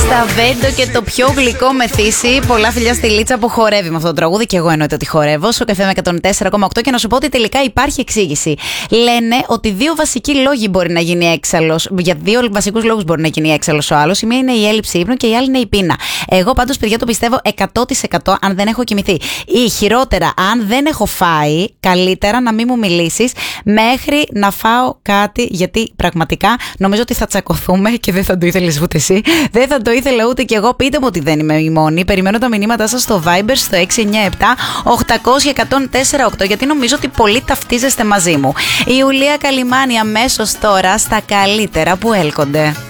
Στα Βέντο και το πιο γλυκό μεθύσι. Πολλά φιλιά στη Λίτσα που χορεύει με αυτό το τραγούδι. Και εγώ εννοείται ότι χορεύω. Στο καφέ με 104,8. Και να σου πω ότι τελικά υπάρχει εξήγηση. Λένε ότι δύο βασικοί λόγοι μπορεί να γίνει έξαλλος. Για δύο βασικούς λόγους μπορεί να γίνει έξαλλος ο άλλος. Η μία είναι η έλλειψη ύπνου και η άλλη είναι η πείνα. Εγώ πάντως, παιδιά, το πιστεύω 100% αν δεν έχω κοιμηθεί. Ή χειρότερα, αν δεν έχω φάει, καλύτερα να μην μου μιλήσεις μέχρι να φάω κάτι. Γιατί πραγματικά νομίζω ότι θα τσακωθούμε και δεν θα το ήθελες ούτε εσύ. Δεν θα το ήθελα ούτε κι εγώ. Πείτε μου ότι δεν είμαι η μόνη. Περιμένω τα μηνύματά σας στο Viber στο 697-800-1048, γιατί νομίζω ότι πολλοί ταυτίζεστε μαζί μου. Η Ιουλία Καλυμάνη αμέσως τώρα στα καλύτερα που έλκονται.